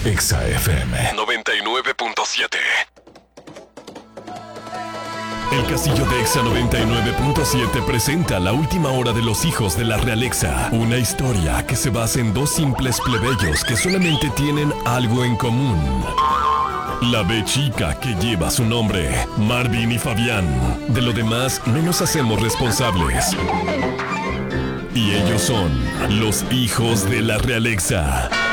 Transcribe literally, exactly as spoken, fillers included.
Exa F M noventa y nueve punto siete. El Castillo de Exa noventa y nueve punto siete presenta La última hora de los hijos de la Realexa. Una historia que se basa en dos simples plebeyos que solamente tienen algo en común. La B chica que lleva su nombre, Marvin y Fabián. De lo demás no nos hacemos responsables. Y ellos son los hijos de la Realexa.